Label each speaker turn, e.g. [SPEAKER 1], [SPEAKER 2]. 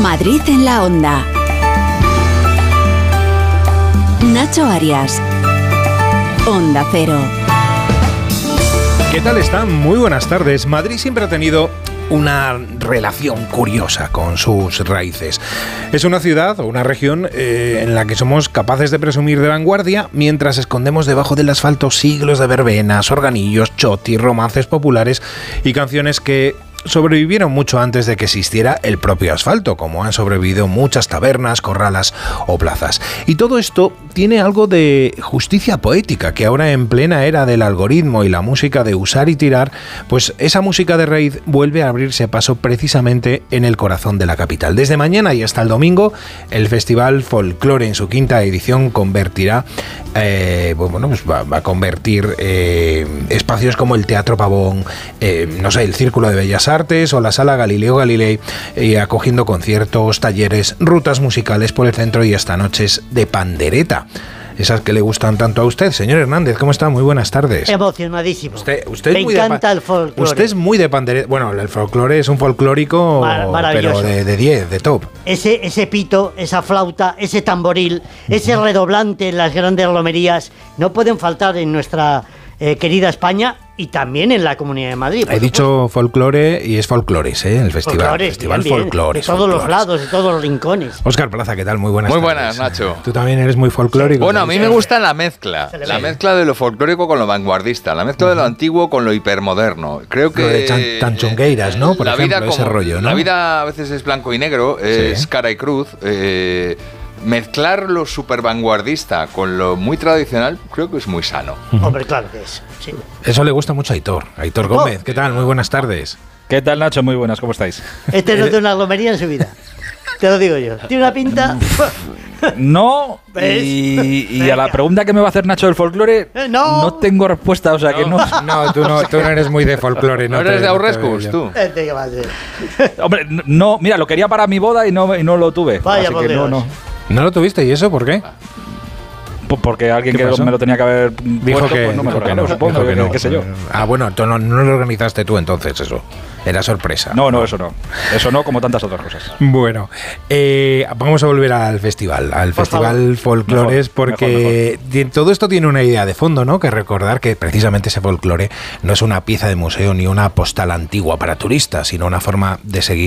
[SPEAKER 1] Madrid en la Onda. Nacho Arias. Onda Cero.
[SPEAKER 2] ¿Qué tal están? Muy buenas tardes. Madrid siempre ha tenido una relación curiosa con sus raíces. Es una ciudad o una región en la que somos capaces de presumir de vanguardia mientras escondemos debajo del asfalto siglos de verbenas, organillos, chotis, romances populares y canciones que sobrevivieron mucho antes de que existiera el propio asfalto, como han sobrevivido muchas tabernas, corralas o plazas. Y todo esto tiene algo de justicia poética, que ahora en plena era del algoritmo y la música de usar y tirar, pues esa música de raíz vuelve a abrirse paso precisamente en el corazón de la capital. Desde mañana y hasta el domingo, el Festival Folklore en su quinta edición convertirá, va a convertir espacios como el Teatro Pavón, el Círculo de Bellas Artes o la Sala Galileo Galilei, acogiendo conciertos, talleres, rutas musicales por el centro y hasta noches de pandereta. Esas que le gustan tanto a usted, señor Hernández. ¿Cómo está? Muy buenas tardes.
[SPEAKER 3] Emocionadísimo.
[SPEAKER 2] Usted
[SPEAKER 3] me encanta el folclore.
[SPEAKER 2] Usted es muy de pandereta. Bueno, el folclore es un folclórico, pero de 10, de top.
[SPEAKER 3] Ese pito, esa flauta, ese tamboril, ese redoblante en las grandes romerías no pueden faltar en nuestra querida España y también en la Comunidad de Madrid.
[SPEAKER 2] He dicho folclore y es folclores, el festival. Festival Folclores.
[SPEAKER 3] De todos los lados, de todos los rincones.
[SPEAKER 2] Óscar Plaza, ¿qué tal? Muy buenas tardes.
[SPEAKER 4] Muy buenas, Nacho.
[SPEAKER 2] Tú también eres muy folclórico.
[SPEAKER 4] Bueno, a mí me gusta la mezcla. La mezcla de lo folclórico con lo vanguardista. La mezcla de lo antiguo con lo hipermoderno. Creo que...
[SPEAKER 2] Lo de Tanchongueiras, ¿no? Por ejemplo, ese rollo, ¿no?
[SPEAKER 4] La vida a veces es blanco y negro, es cara y cruz. Mezclar lo super vanguardista con lo muy tradicional creo que es muy sano.
[SPEAKER 3] Hombre, claro que es. Sí.
[SPEAKER 2] Eso le gusta mucho a Aitor Gómez. ¿Qué tal? Muy buenas tardes.
[SPEAKER 5] ¿Qué tal, Nacho? Muy buenas, ¿cómo estáis?
[SPEAKER 3] No tiene una romería en su vida. Te lo digo yo. Tiene una pinta...
[SPEAKER 5] No, y a la pregunta que me va a hacer Nacho del folclore, no tengo respuesta, o sea que no.
[SPEAKER 2] No, tú no eres muy de folclore.
[SPEAKER 4] ¿No eres de Aurrescus, tú?
[SPEAKER 5] Hombre, no, mira, lo quería para mi boda y no lo tuve.
[SPEAKER 3] Vaya, por Dios.
[SPEAKER 2] ¿No lo tuviste? ¿Y eso por qué?
[SPEAKER 5] Porque alguien que me lo tenía que haber
[SPEAKER 2] dijo
[SPEAKER 5] puesto,
[SPEAKER 2] que
[SPEAKER 5] pues no me lo
[SPEAKER 2] dijo que no,
[SPEAKER 5] supongo,
[SPEAKER 2] dijo que no.
[SPEAKER 5] qué sé yo.
[SPEAKER 2] Ah, bueno, no lo organizaste tú entonces, eso. Era sorpresa.
[SPEAKER 5] No, eso no. Eso no, como tantas otras cosas.
[SPEAKER 2] Bueno, vamos a volver al festival, Festival Folclores, porque todo esto tiene una idea de fondo, ¿no? Que recordar que precisamente ese folclore no es una pieza de museo ni una postal antigua para turistas, sino una forma de seguir